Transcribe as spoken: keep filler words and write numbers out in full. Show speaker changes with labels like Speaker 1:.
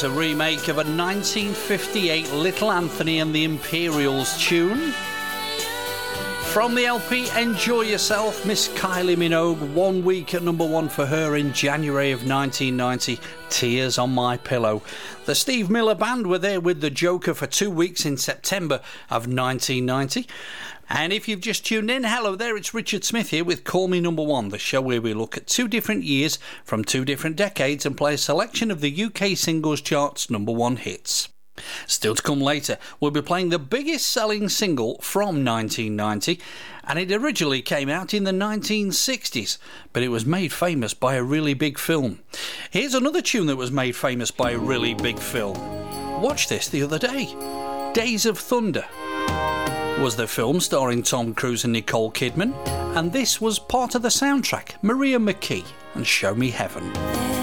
Speaker 1: was a remake of a nineteen fifty-eight Little Anthony and the Imperials tune. From the L P Enjoy Yourself, Miss Kylie Minogue, one week at number one for her in January of nineteen ninety, Tears on My Pillow. The Steve Miller Band were there with the Joker for two weeks in September of nineteen ninety. And if you've just tuned in, hello there, it's Richard Smith here with Call Me Number One, the show where we look at two different years from two different decades and play a selection of the U K singles chart's number one hits. Still to come later, we'll be playing the biggest selling single from nineteen ninety, and it originally came out in the nineteen sixties, but it was made famous by a really big film. Here's another tune that was made famous by a really big film. Watched this the other day. Days of Thunder was the film starring Tom Cruise and Nicole Kidman, and this was part of the soundtrack, Maria McKee and Show Me Heaven.